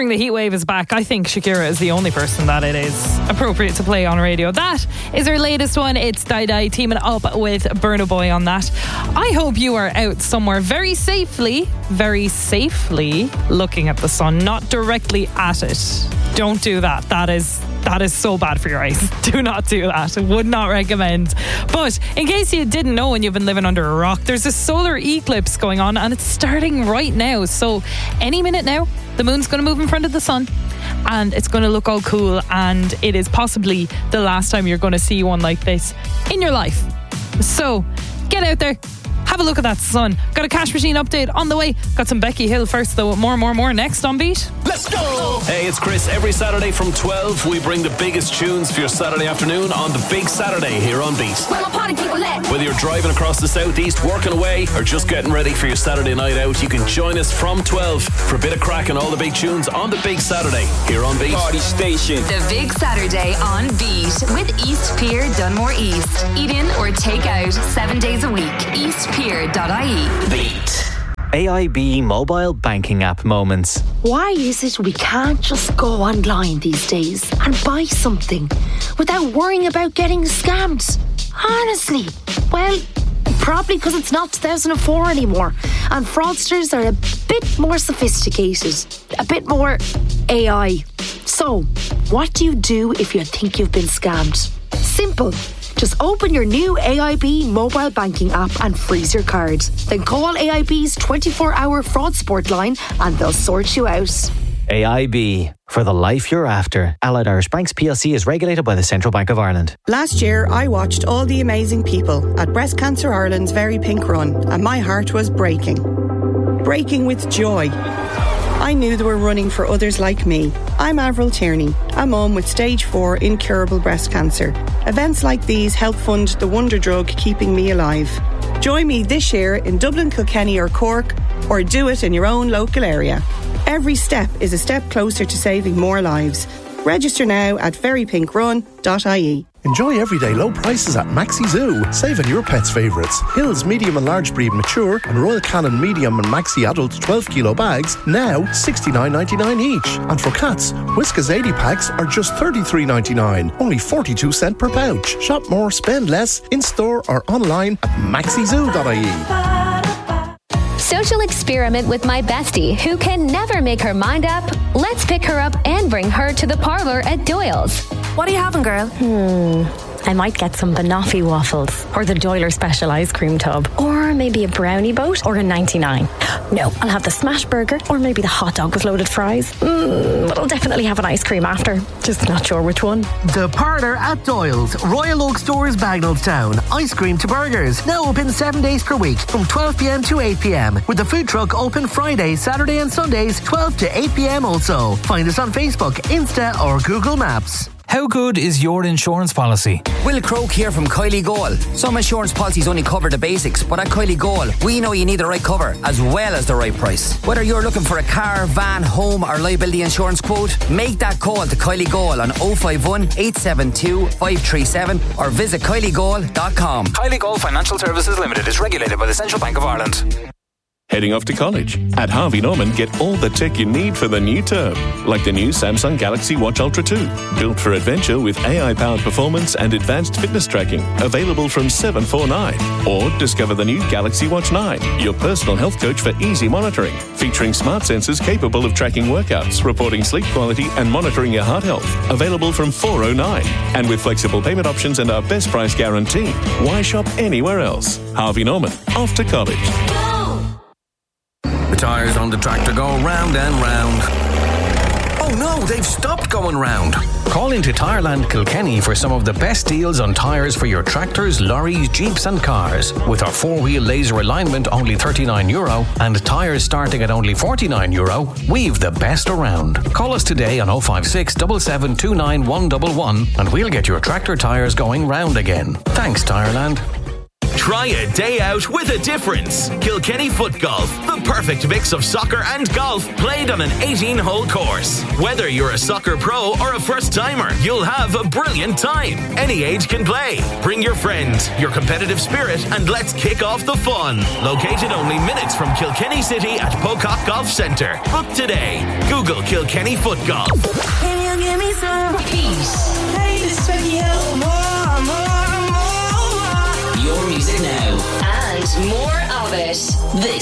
considering the heat wave is back, I think Shakira is the only person that it is appropriate to play on radio. That is her latest one. It's Die Die teaming up with Burna Boy on that. I hope you are out somewhere very safely looking at the sun, not directly at it. Don't do that. That is so bad for your eyes. Do not do that. I would not recommend. But in case you didn't know and you've been living under a rock, there's a solar eclipse going on and it's starting right now. So any minute now, the moon's going to move in front of the sun and it's going to look all cool, and it is possibly the last time you're going to see one like this in your life. So get out there. Have a look at that sun. Got a Cash Machine update on the way. Got some Becky Hill first, though. More next on Beat. Let's go! Hey, it's Chris. Every Saturday from 12, we bring the biggest tunes for your Saturday afternoon on the Big Saturday here on Beat. Where my party people at? Whether you're driving across the southeast, working away, or just getting ready for your Saturday night out, you can join us from 12 for a bit of crack and all the big tunes on the Big Saturday here on Beat. Party station. The Big Saturday on Beat with East Pier Dunmore East. Eat in or take out 7 days a week. eastpier.ie. Beat. AIB mobile banking app moments. Why is it we can't just go online these days and buy something without worrying about getting scammed? Honestly, well, probably because it's not 2004 anymore and fraudsters are a bit more sophisticated, a bit more AI. So, what do you do if you think you've been scammed? Simple. Just open your new AIB mobile banking app and freeze your card. Then call AIB's 24-hour fraud support line and they'll sort you out. AIB, for the life you're after. Allied Irish Banks PLC is regulated by the Central Bank of Ireland. Last year, I watched all the amazing people at Breast Cancer Ireland's Very Pink Run, and my heart was breaking. Breaking with joy. I knew they were running for others like me. I'm Avril Tierney, a mum with stage 4 incurable breast cancer. Events like these help fund the wonder drug keeping me alive. Join me this year in Dublin, Kilkenny or Cork, or do it in your own local area. Every step is a step closer to saving more lives. Register now at verypinkrun.ie. Enjoy everyday low prices at Maxi Zoo. Save on your pet's favourites. Hills medium and large breed mature and Royal Canin medium and Maxi adult 12 kilo bags now $69.99 each. And for cats, Whiskas 80 packs are just $33.99, only 42 cents per pouch. Shop more, spend less, in store or online at maxizoo.ie. Social experiment with my bestie who can never make her mind up. Let's pick her up and bring her to the parlour at Doyle's. What are you having, girl? I might get some banoffee waffles or the Doyler Special ice cream tub, or maybe a brownie boat or a 99. No, I'll have the smash burger or maybe the hot dog with loaded fries. But I'll definitely have an ice cream after. Just not sure which one. The Parlour at Doyle's, Royal Oak Stores, Bagnallstown. Ice cream to burgers. Now open 7 days per week from 12 p.m. to 8 p.m. with the food truck open Friday, Saturday and Sundays 12 to 8 p.m. also. Find us on Facebook, Insta or Google Maps. How good is your insurance policy? Will Croak here from Kylie Goal. Some insurance policies only cover the basics, but at Kylie Goal, we know you need the right cover as well as the right price. Whether you're looking for a car, van, home or liability insurance quote, make that call to Kylie Goal on 051 872 537 or visit kyliegoal.com. Kylie Goal Financial Services Limited is regulated by the Central Bank of Ireland. Heading off to college? At Harvey Norman, get all the tech you need for the new term, like the new Samsung Galaxy Watch Ultra 2, built for adventure with AI-powered performance and advanced fitness tracking, available from $749. Or discover the new Galaxy Watch 9, your personal health coach for easy monitoring, featuring smart sensors capable of tracking workouts, reporting sleep quality and monitoring your heart health, available from $409. And with flexible payment options and our best price guarantee, why shop anywhere else? Harvey Norman, off to college. The tyres on the tractor go round and round. Oh no, they've stopped going round. Call into Tyreland Kilkenny for some of the best deals on tyres for your tractors, lorries, jeeps and cars. With our 4-wheel laser alignment only €39 and tyres starting at only €49, we've the best around. Call us today on 056 7729 111 and we'll get your tractor tyres going round again. Thanks, Tyreland. Try a day out with a difference. Kilkenny Foot Golf, the perfect mix of soccer and golf played on an 18-hole course. Whether you're a soccer pro or a first-timer, you'll have a brilliant time. Any age can play. Bring your friends, your competitive spirit, and let's kick off the fun. Located only minutes from Kilkenny City at Pocock Golf Centre. Book today. Google Kilkenny Foot Golf. Can you give me some peace? Hey, this is Becky Hill. More. Your music now. And more of it. This